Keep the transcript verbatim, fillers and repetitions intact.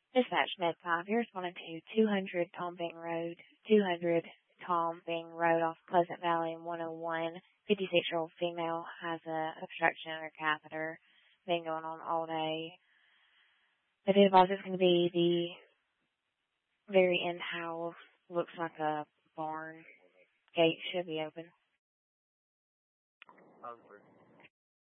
Dispatch Med five, you're responding to two hundred Tom Bing Road, two hundred Tom Bing Road off Pleasant Valley in one oh one. fifty-six-year-old female has a obstruction in her catheter. Been going on all day. The deposit is going to be the very end house. Looks like a barn. Gate should be open. Osborne.